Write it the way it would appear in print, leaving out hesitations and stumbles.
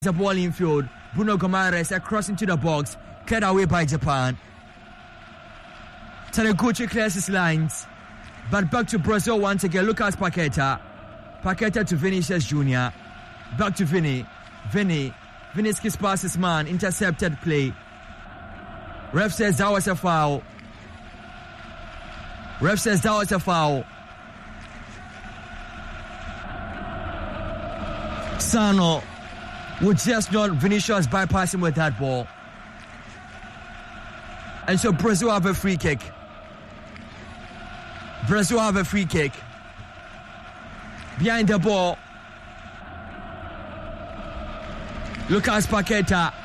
The ball in field. Bruno Gomes across into the box. Cleared away by Japan. Taniguchi clears his lines. But back to Brazil once again. Lucas Paqueta. Paqueta to Vinicius Jr. Back to Vini. Vini skips past his man. Intercepted play. Ref says that was a foul. Sano would just not Vinicius bypass him with that ball. And so Brazil have a free kick. Behind the ball. Lucas Paqueta.